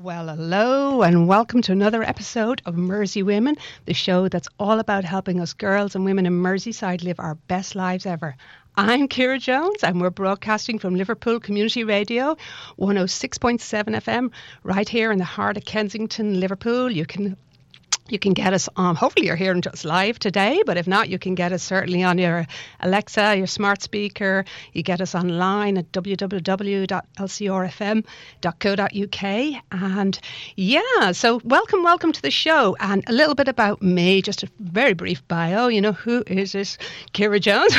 Well, hello and welcome to another episode of Mersey Women, the show that's all about helping us girls and women in Merseyside live our best lives ever. I'm Ciara Jones and we're broadcasting from Liverpool Community Radio, 106.7 FM, right here in the heart of Kensington, Liverpool. You can get us on, hopefully you're hearing us live today, but if not, you can get us certainly on your Alexa, your smart speaker. You get us online at www.lcrfm.co.uk. And yeah, so welcome to the show. And a little bit about me, just a very brief bio. You know, who is this? Ciara Jones.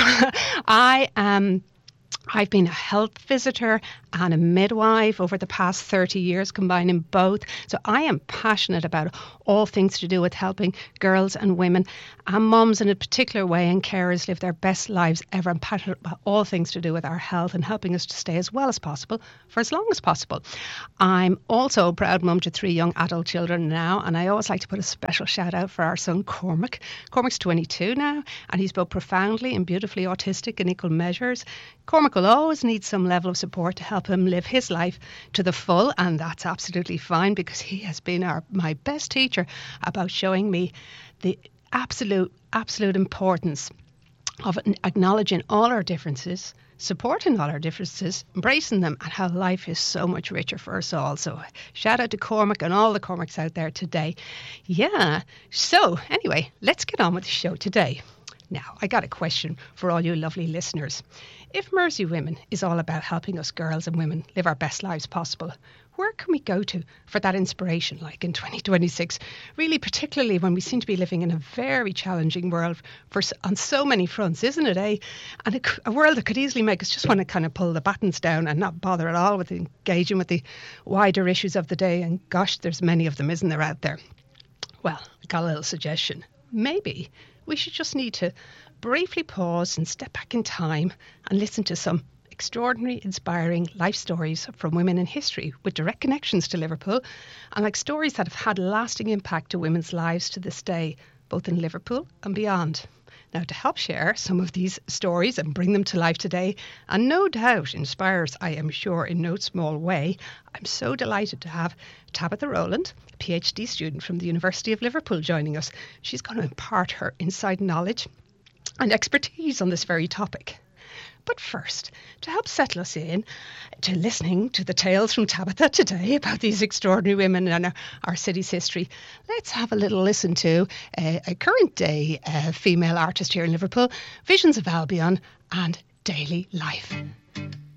I've been a health visitor and a midwife over the past 30 years, combining both. So I am passionate about all things to do with helping girls and women and mums in a particular way and carers live their best lives ever. I'm passionate about all things to do with our health and helping us to stay as well as possible for as long as possible. I'm also a proud mum to 3 young adult children now, and I always like to put a special shout out for our son Cormac. Cormac's 22 now, and he's both profoundly and beautifully autistic in equal measures. Cormac will always need some level of support to help him live his life to the full, and that's absolutely fine because he has been my best teacher about showing me the absolute importance of acknowledging all our differences, supporting all our differences, embracing them, and how life is so much richer for us all. So shout out to Cormac and all the Cormacs out there today. Yeah, so anyway, let's get on with the show today. Now, I got a question for all you lovely listeners. If Mersey Women is all about helping us girls and women live our best lives possible, where can we go to for that inspiration, like in 2026? Really, particularly when we seem to be living in a very challenging world on so many fronts, isn't it, eh? And a world that could easily make us just want to kind of pull the buttons down and not bother at all with engaging with the wider issues of the day. And gosh, there's many of them, isn't there, out there? Well, I got a little suggestion. Maybe we should just need to briefly pause and step back in time and listen to some extraordinary, inspiring life stories from women in history with direct connections to Liverpool, and like stories that have had lasting impact to women's lives to this day, both in Liverpool and beyond. Now, to help share some of these stories and bring them to life today, and no doubt inspire us, I am sure, in no small way, I'm so delighted to have Tabitha Rowland, a PhD student from the University of Liverpool, joining us. She's going to impart her inside knowledge and expertise on this very topic. But first, to help settle us in to listening to the tales from Tabitha today about these extraordinary women and our city's history, let's have a little listen to a current day female artist here in Liverpool, Visions of Albion and Daily Life.